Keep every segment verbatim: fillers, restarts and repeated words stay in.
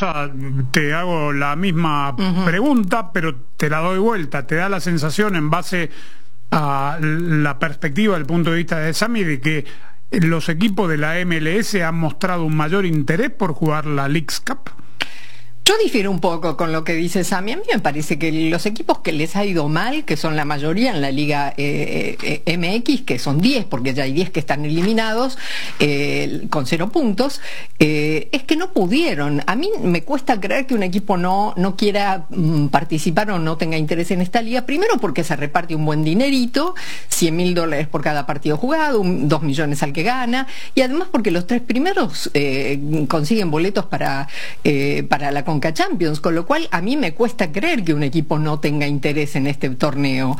cosa, te hago la misma uh-huh. pregunta, pero te la doy vuelta. ¿Te da la sensación, en base a la perspectiva, del punto de vista de Sami, de que los equipos de la M L S han mostrado un mayor interés por jugar la Leagues Cup? Yo difiero un poco con lo que dice Sami. A mí me parece que los equipos que les ha ido mal, que son la mayoría en la Liga eh, eh, M X, que son diez, porque ya hay diez que están eliminados, eh, con cero puntos, eh, es que no pudieron. A mí me cuesta creer que un equipo no, no quiera mm, participar o no tenga interés en esta liga, primero porque se reparte un buen dinerito, cien mil dólares por cada partido jugado, un, dos millones al que gana, y además porque los tres primeros eh, consiguen boletos para, eh, para la Conca Champions, con lo cual a mí me cuesta creer que un equipo no tenga interés en este torneo,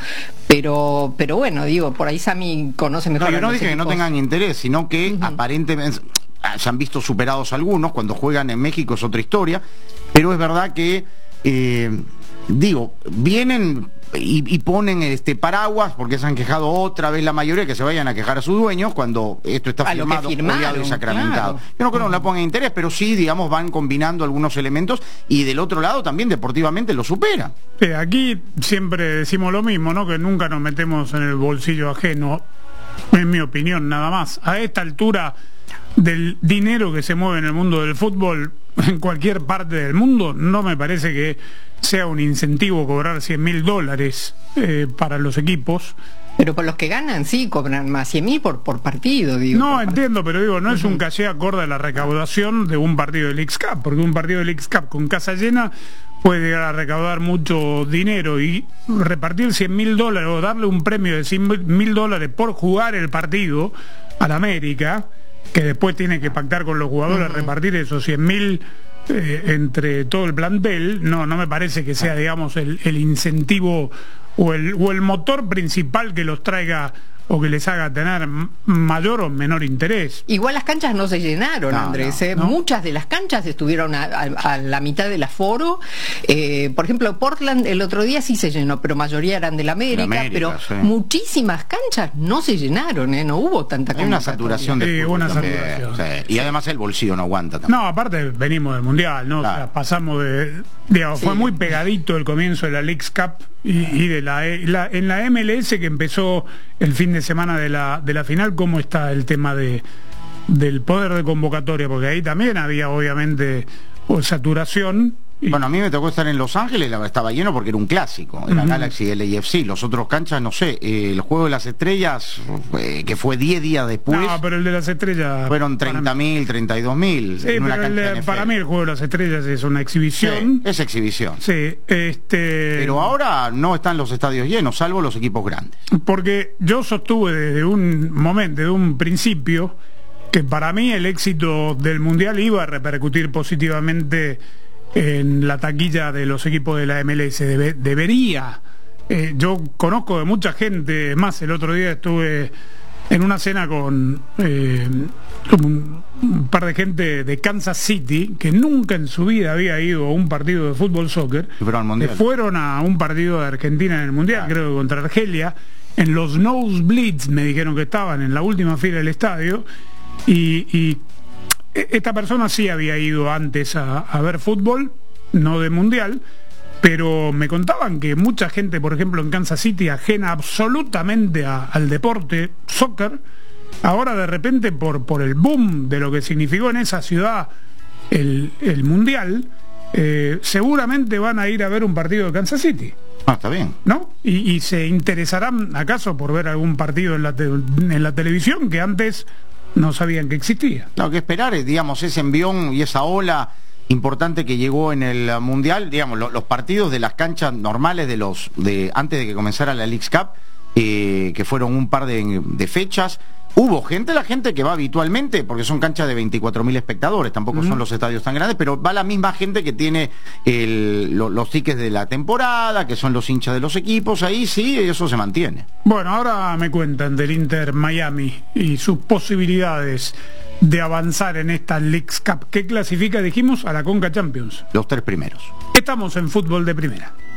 pero pero bueno, digo, por ahí Sami conoce mejor. No, yo no dije equipos. que no tengan interés, sino que uh-huh. aparentemente se han visto superados algunos. Cuando juegan en México es otra historia, pero es verdad que eh, digo, vienen y, y ponen este paraguas, porque se han quejado otra vez la mayoría, que se vayan a quejar a sus dueños cuando esto está firmado, odiado y sacramentado. Claro. Yo no creo que no la pongan interés, pero sí, digamos, van combinando algunos elementos, y del otro lado también deportivamente lo supera. Sí, aquí siempre decimos lo mismo, ¿no? Que nunca nos metemos en el bolsillo ajeno, en mi opinión, nada más. A esta altura del dinero que se mueve en el mundo del fútbol, en cualquier parte del mundo, no me parece que sea un incentivo cobrar cien mil dólares eh, para los equipos. Pero por los que ganan, sí, cobran más, cien mil por, por partido, digo. No, entiendo, pero digo, no uh-huh. es un caché acorde a la recaudación de un partido de Leagues Cup, porque un partido de Leagues Cup con casa llena puede llegar a recaudar mucho dinero, y repartir cien mil dólares o darle un premio de cien mil dólares por jugar el partido al América, que después tiene que pactar con los jugadores, uh-huh. repartir esos cien mil eh, entre todo el plantel, no, no me parece que sea, digamos, el, el incentivo o el, o el motor principal que los traiga o que les haga tener mayor o menor interés. Igual las canchas no se llenaron, no, Andrés. No, ¿eh? ¿no? Muchas de las canchas estuvieron a, a, a la mitad del aforo. Eh, por ejemplo, Portland el otro día sí se llenó, pero mayoría eran del América, América pero sí. muchísimas canchas no se llenaron, ¿eh? No hubo tanta. Hay una saturación de sí, una saturación. Sí. Y además el bolsillo no aguanta también. No, aparte venimos del Mundial, ¿no? Claro. O sea, pasamos de... Digamos, sí. Fue muy pegadito el comienzo de la Leagues Cup y, y de la, la en la M L S, que empezó el fin de semana de la de la final. ¿Cómo está el tema de del poder de convocatoria? Porque ahí también había obviamente saturación. Y... Bueno, a mí me tocó estar en Los Ángeles, estaba lleno porque era un clásico, era uh-huh. Galaxy L A F C. Los otros canchas, no sé, eh, el Juego de las Estrellas, eh, que fue diez días después. No, pero el de las Estrellas... Fueron treinta mil, treinta y dos mil. Sí, en una pero el, para mí el Juego de las Estrellas es una exhibición. Sí, es exhibición. Sí, este... Pero ahora no están los estadios llenos, salvo los equipos grandes. Porque yo sostuve desde un momento, desde un principio, que para mí el éxito del Mundial iba a repercutir positivamente en la taquilla de los equipos de la M L S. Debe, debería. Eh, yo conozco de mucha gente, más el otro día estuve en una cena con eh, un, un par de gente de Kansas City que nunca en su vida había ido a un partido de fútbol soccer, que fueron a un partido de Argentina en el Mundial, ah. creo que contra Argelia, en los nosebleeds me dijeron que estaban en la última fila del estadio, y, y esta persona sí había ido antes a, a ver fútbol, no de Mundial, pero me contaban que mucha gente, por ejemplo en Kansas City, ajena absolutamente a, al deporte soccer, ahora de repente por, por el boom de lo que significó en esa ciudad el, el Mundial, eh, seguramente van a ir a ver un partido de Kansas City. Ah, está bien. ¿No? Y, y se interesarán acaso por ver algún partido en la, te, en la televisión que antes no sabían que existía. No, que esperar, digamos, ese envión y esa ola importante que llegó en el Mundial, digamos, lo, los partidos de las canchas normales de los de antes de que comenzara la Leagues Cup, eh, que fueron un par de, de fechas. Hubo gente, la gente que va habitualmente, porque son canchas de veinticuatro mil espectadores, tampoco uh-huh. son los estadios tan grandes, pero va la misma gente que tiene el, lo, los tickets de la temporada, que son los hinchas de los equipos, ahí sí, eso se mantiene. Bueno, ahora me cuentan del Inter Miami y sus posibilidades de avanzar en esta Leagues Cup, que clasifica, dijimos, a la Conca Champions. Los tres primeros. Estamos en Fútbol de Primera.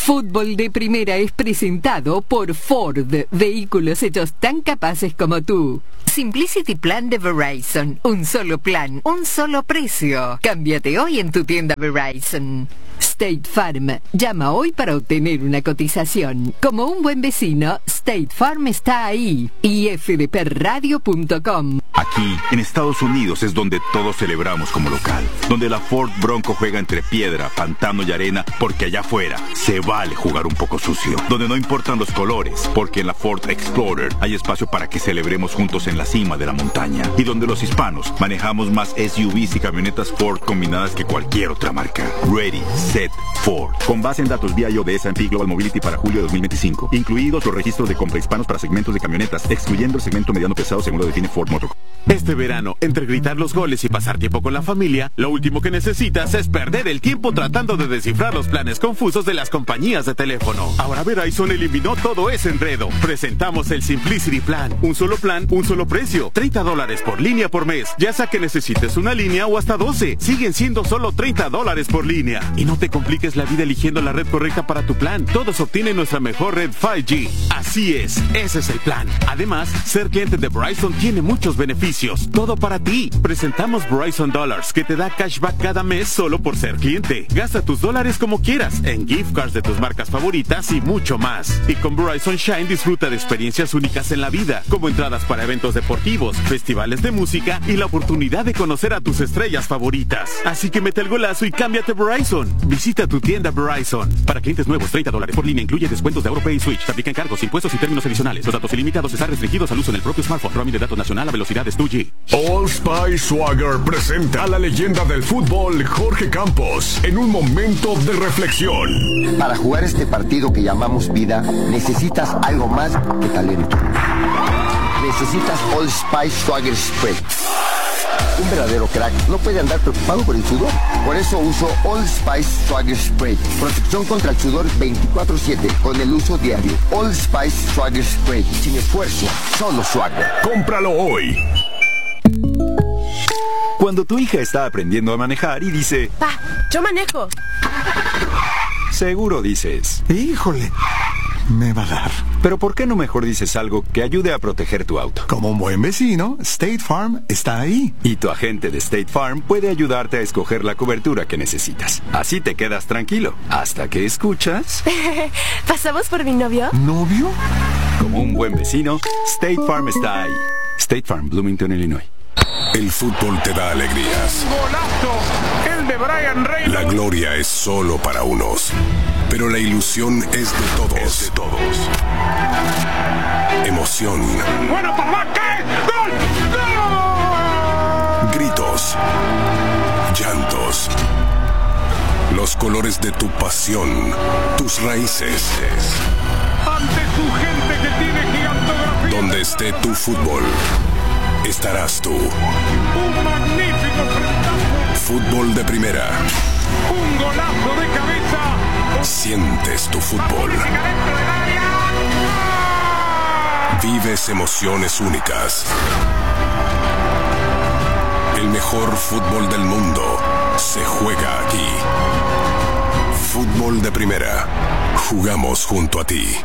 Fútbol de Primera es presentado por Ford, vehículos hechos tan capaces como tú. Simplicity Plan de Verizon, un solo plan, un solo precio. Cámbiate hoy en tu tienda Verizon. State Farm, llama hoy para obtener una cotización. Como un buen vecino, State Farm está ahí. I F D P radio punto com. Aquí, en Estados Unidos, es donde todos celebramos como local. Donde la Ford Bronco juega entre piedra, pantano y arena, porque allá afuera se vale jugar un poco sucio. Donde no importan los colores, porque en la Ford Explorer hay espacio para que celebremos juntos en la cima de la montaña. Y donde los hispanos manejamos más S U Vs y camionetas Ford combinadas que cualquier otra marca. Ready, set, Ford. Con base en datos vía I O de S and P Global Mobility para julio de dos mil veinticinco. Incluidos los registros de compra hispanos para segmentos de camionetas, excluyendo el segmento mediano pesado según lo define Ford Motor. Este verano, entre gritar los goles y pasar tiempo con la familia, lo último que necesitas es perder el tiempo tratando de descifrar los planes confusos de las compañías de teléfono. Ahora Verizon eliminó todo ese enredo. Presentamos el Simplicity Plan. Un solo plan, un solo precio. treinta dólares por línea por mes. Ya sea que necesites una línea o hasta doce. Siguen siendo solo treinta dólares por línea. Y no te compliques la vida eligiendo la red correcta para tu plan. Todos obtienen nuestra mejor red cinco G. Así es, ese es el plan. Además, ser cliente de Verizon tiene muchos beneficios. Todo para ti. Presentamos Verizon Dollars, que te da cashback cada mes solo por ser cliente. Gasta tus dólares como quieras, en gift cards de tus marcas favoritas y mucho más. Y con Verizon Shine disfruta de experiencias únicas en la vida, como entradas para eventos deportivos, festivales de música y la oportunidad de conocer a tus estrellas favoritas. Así que mete el golazo y cámbiate Verizon. Visita tu tienda Verizon. Para clientes nuevos, treinta dólares por línea incluye descuentos de AuroPay y Switch. Se aplican cargos, impuestos y términos adicionales. Los datos ilimitados están restringidos al uso en el propio smartphone. Roaming de datos nacional a velocidades dos G. Old Spice Swagger presenta a la leyenda del fútbol Jorge Campos en un momento de reflexión. Para jugar este partido que llamamos vida, necesitas algo más que talento. Necesitas Old Spice Swagger Spray. Un verdadero crack no puede andar preocupado por el sudor. Por eso uso Old Spice Swagger Spray. Protección contra el sudor veinticuatro siete con el uso diario. Old Spice Swagger Spray. Sin esfuerzo, solo swagger. Cómpralo hoy. Cuando tu hija está aprendiendo a manejar y dice, Pa, yo manejo. seguro dices, híjole, me va a dar. pero ¿por qué no mejor dices algo que ayude a proteger tu auto? Como un buen vecino, State Farm está ahí. Y tu agente de State Farm puede ayudarte a escoger la cobertura que necesitas. Así te quedas tranquilo, hasta que escuchas... ¿Pasamos por mi novio? ¿Novio? Como un buen vecino, State Farm está ahí. State Farm, Bloomington, Illinois. El fútbol te da alegrías. Golazo, el de Brian Reynolds. La gloria es solo para unos, pero la ilusión es de todos. Es de todos. Emoción. Bueno, papá, ¿qué? ¡Gol! ¡Gol! Gritos. Llantos. Los colores de tu pasión. Tus raíces. Ante tu gente que tiene gigantografía. Donde esté tu fútbol, estarás tú. Un magnífico frentazo. Fútbol de primera. Un golazo de cabeza. Sientes tu fútbol. Vives emociones únicas. El mejor fútbol del mundo se juega aquí. Fútbol de primera. Jugamos junto a ti.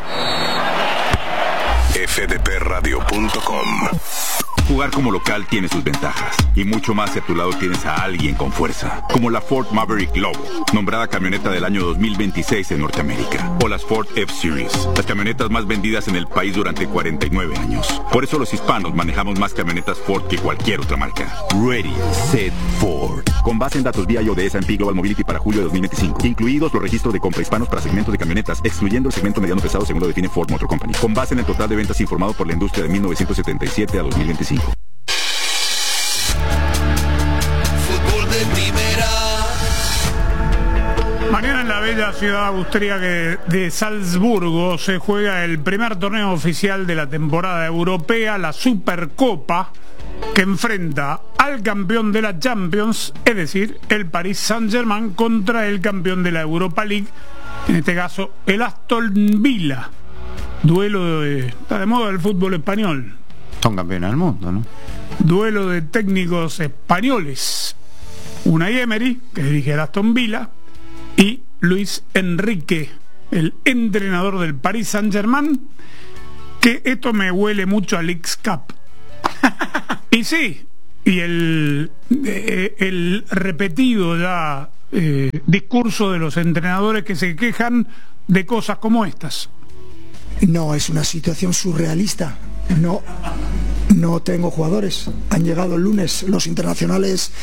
F D P radio punto com. Jugar como local tiene sus ventajas, y mucho más si a tu lado tienes a alguien con fuerza, como la Ford Maverick Lobo, nombrada camioneta del año dos mil veintiséis en Norteamérica, o las Ford F-Series, las camionetas más vendidas en el país durante cuarenta y nueve años. Por eso los hispanos manejamos más camionetas Ford que cualquier otra marca. Ready, set, Ford. Con base en datos vía I O de S and P Global Mobility para julio de dos mil veinticinco, incluidos los registros de compra hispanos para segmentos de camionetas, excluyendo el segmento mediano pesado según lo define Ford Motor Company. Con base en el total de ventas informado por la industria de mil novecientos setenta y siete a dos mil veinticinco. Fútbol de primera. Mañana en la bella ciudad austríaca de, de Salzburgo se juega el primer torneo oficial de la temporada europea, la Supercopa, que enfrenta al campeón de la Champions, es decir, el Paris Saint-Germain, contra el campeón de la Europa League, en este caso el Aston Villa. Duelo de... está de moda el fútbol español. Son campeones del mundo, ¿no? Duelo de técnicos españoles. Unai Emery, que dirige el Aston Villa, y Luis Enrique, el entrenador del Paris Saint-Germain, que esto me huele mucho a Leagues Cup. Y sí, y el, eh, el repetido ya eh, discurso de los entrenadores que se quejan de cosas como estas. No, es una situación surrealista. No, no tengo jugadores. Han llegado el lunes los internacionales,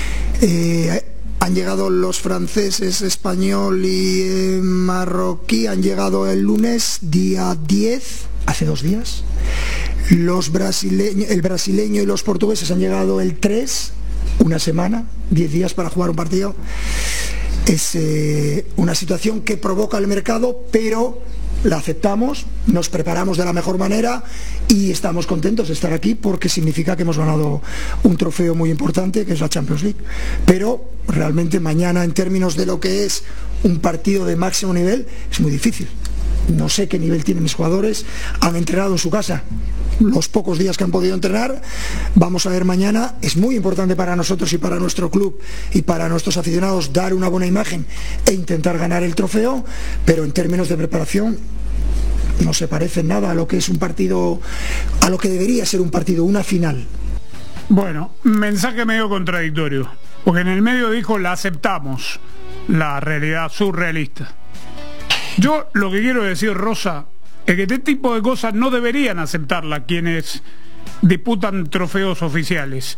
eh, han llegado los franceses, español y eh, marroquí, han llegado el lunes, día diez, hace dos días. Los brasileños, el brasileño y los portugueses han llegado el tres, una semana, diez días para jugar un partido. Es eh, una situación que provoca el mercado, pero la aceptamos, nos preparamos de la mejor manera y estamos contentos de estar aquí porque significa que hemos ganado un trofeo muy importante, que es la Champions League. Pero realmente mañana, en términos de lo que es un partido de máximo nivel, es muy difícil. No sé qué nivel tienen mis jugadores, han entrenado en su casa los pocos días que han podido entrenar. Vamos a ver mañana. Es muy importante para nosotros y para nuestro club y para nuestros aficionados dar una buena imagen e intentar ganar el trofeo, pero en términos de preparación no se parece nada a lo que es un partido, a lo que debería ser un partido, una final. Bueno, mensaje medio contradictorio, porque en el medio dijo la aceptamos, la realidad surrealista. Yo lo que quiero decir, Rosa, es que este tipo de cosas no deberían aceptarla quienes disputan trofeos oficiales.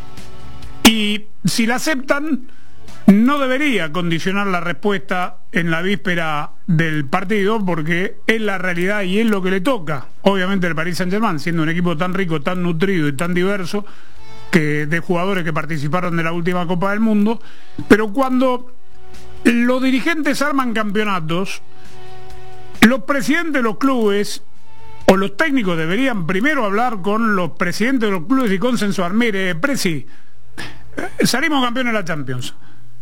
Y si la aceptan, no debería condicionar la respuesta en la víspera del partido, porque es la realidad y es lo que le toca. Obviamente el Paris Saint-Germain, siendo un equipo tan rico, tan nutrido y tan diverso, que de jugadores que participaron de la última Copa del Mundo. Pero cuando los dirigentes arman campeonatos, los presidentes de los clubes o los técnicos deberían primero hablar con los presidentes de los clubes y consensuar. Mire, Presi, salimos campeones de la Champions,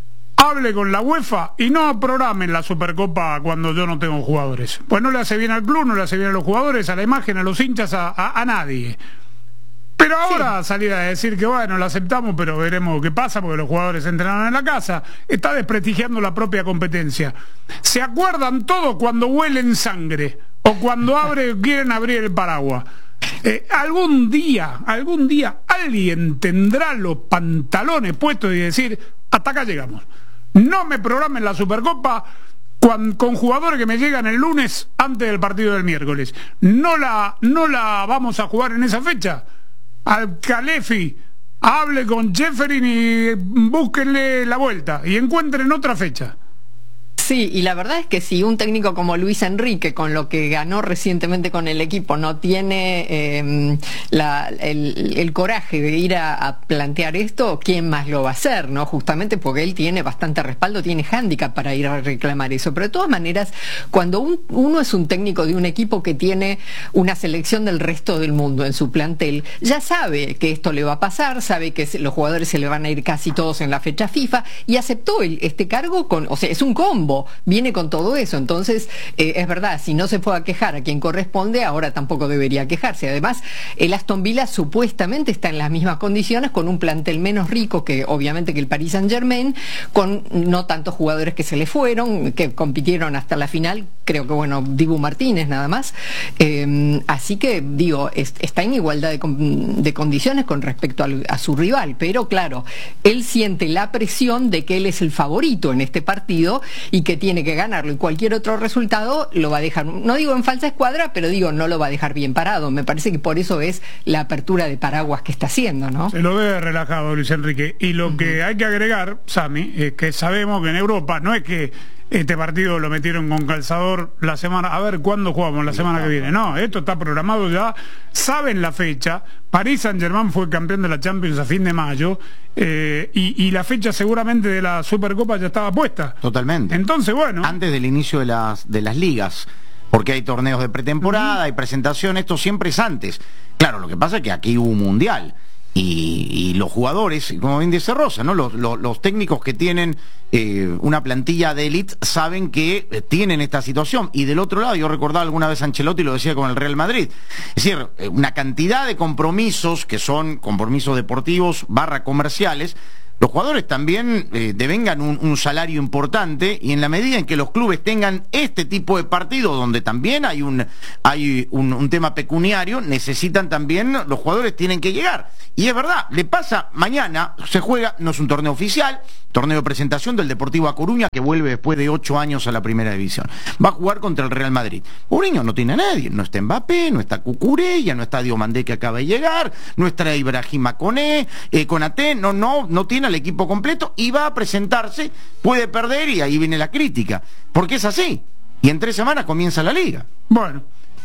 hable con la UEFA y no programen la Supercopa cuando yo no tengo jugadores. Pues no le hace bien al club, no le hace bien a los jugadores, a la imagen, a los hinchas, a, a, a nadie. Pero ahora sí, salir a decir que bueno, lo aceptamos, pero veremos qué pasa porque los jugadores entrenan en la casa, está desprestigiando la propia competencia. ¿Se acuerdan todos cuando huelen sangre o cuando abre, quieren abrir el paraguas? Eh, algún día, algún día alguien tendrá los pantalones puestos y decir, hasta acá llegamos. No me programen la Supercopa con, con jugadores que me llegan el lunes antes del partido del miércoles. No la, no la vamos a jugar en esa fecha. Al Khalefi, hable con Jefferin y búsquenle la vuelta y encuentren otra fecha. Sí, y la verdad es que si un técnico como Luis Enrique, con lo que ganó recientemente con el equipo, no tiene eh, la, el, el coraje de ir a, a plantear esto, ¿quién más lo va a hacer? ¿No? Justamente porque él tiene bastante respaldo, tiene hándicap para ir a reclamar eso. Pero de todas maneras, cuando un, uno es un técnico de un equipo que tiene una selección del resto del mundo en su plantel, ya sabe que esto le va a pasar, sabe que los jugadores se le van a ir casi todos en la fecha FIFA y aceptó el, este cargo con, o sea, es un combo. Viene con todo eso, entonces eh, es verdad, si no se fue a quejar a quien corresponde, ahora tampoco debería quejarse. Además, el Aston Villa supuestamente está en las mismas condiciones, con un plantel menos rico que obviamente que el Paris Saint-Germain, con no tantos jugadores que se le fueron, que compitieron hasta la final, creo que bueno, Dibu Martínez nada más, eh, así que digo, es, está en igualdad de, de condiciones con respecto al, a su rival, pero claro, él siente la presión de que él es el favorito en este partido y que tiene que ganarlo, y cualquier otro resultado lo va a dejar, no digo en falsa escuadra, pero digo, no lo va a dejar bien parado. Me parece que por eso es la apertura de paraguas que está haciendo, ¿no? Se lo ve relajado Luis Enrique, y lo uh-huh. que hay que agregar, Sami, es que sabemos que en Europa no es que este partido lo metieron con calzador la semana, a ver cuándo jugamos la semana que viene. No, esto está programado ya, saben la fecha. Paris Saint-Germain fue campeón de la Champions a fin de mayo, eh, y, y la fecha seguramente de la Supercopa ya estaba puesta. Totalmente. Entonces, bueno. Antes del inicio de las, de las ligas, porque hay torneos de pretemporada, uh-huh. hay presentación, esto siempre es antes. Claro, lo que pasa es que aquí hubo un mundial. Y, y los jugadores, como bien dice Rosa, ¿no? Los, los, los técnicos que tienen eh, una plantilla de élite saben que eh, tienen esta situación. Y del otro lado, yo recordaba alguna vez a Ancelotti, lo decía con el Real Madrid, es decir, eh, una cantidad de compromisos que son compromisos deportivos barra comerciales, los jugadores también eh, devengan un, un salario importante, y en la medida en que los clubes tengan este tipo de partidos donde también hay un hay un, un tema pecuniario, necesitan también, los jugadores tienen que llegar. Y es verdad, le pasa, mañana se juega, no es un torneo oficial, torneo de presentación del Deportivo A Coruña, que vuelve después de ocho años a la primera división. Va a jugar contra el Real Madrid. Mourinho no tiene a nadie, no está Mbappé, no está Cucurella, no está Diomandé, que acaba de llegar, no está Ibrahima Koné, eh, Konaté, no, no, no tiene al equipo completo, y va a presentarse, puede perder, y ahí viene la crítica, porque es así, y en tres semanas comienza la liga. Bueno,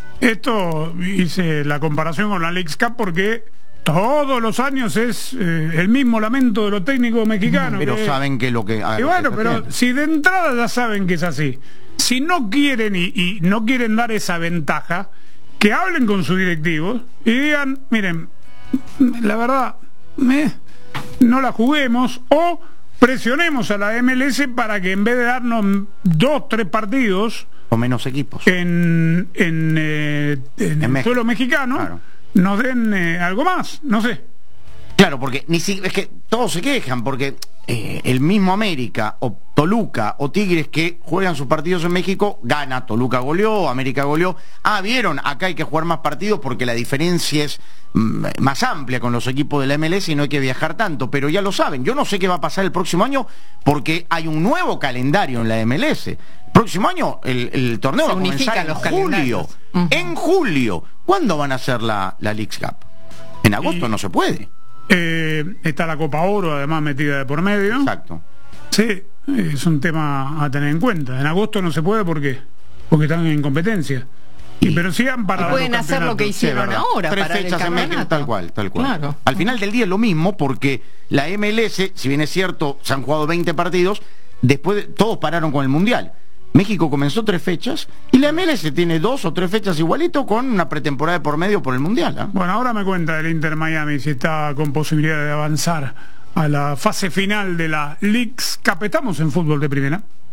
esto hice la comparación con la Leagues Cup porque todos los años es eh, el mismo lamento de los técnicos mexicanos. Pero que, saben que lo que... Y bueno, pero bien. Si de entrada ya saben que es así, si no quieren y, y no quieren dar esa ventaja, que hablen con sus directivos y digan, miren, la verdad, me, no la juguemos, o presionemos a la M L S para que en vez de darnos dos, tres partidos o menos equipos en, en, eh, en, en el suelo mexicano, claro, nos den eh, algo más, no sé. Claro, porque ni si, es que todos se quejan, porque eh, el mismo América o Toluca o Tigres que juegan sus partidos en México, gana, Toluca goleó, América goleó. Ah, vieron, acá hay que jugar más partidos porque la diferencia es mm, más amplia con los equipos de la M L S y no hay que viajar tanto, pero ya lo saben. Yo no sé qué va a pasar el próximo año porque hay un nuevo calendario en la M L S. Próximo año el, el torneo va a comenzar en julio. Uh-huh. En julio. ¿Cuándo van a hacer la, la Leagues Cup? En agosto y, no se puede. Eh, está la Copa Oro además metida de por medio. Exacto. Sí, es un tema a tener en cuenta. En agosto no se puede, ¿por qué? Porque están en competencia. Y, y pero sí han parado. Pueden hacer lo que hicieron sí, ahora. Tres fechas en México, tal cual, tal cual. Claro. Al final del día es lo mismo, porque la M L S, si bien es cierto, se han jugado veinte partidos, después de, todos pararon con el Mundial. México comenzó tres fechas y la M L S tiene dos o tres fechas igualito, con una pretemporada de por medio por el Mundial, ¿eh? Bueno, ahora me cuenta el Inter Miami si está con posibilidad de avanzar a la fase final de la Leagues Cup. Estamos en Fútbol de Primera.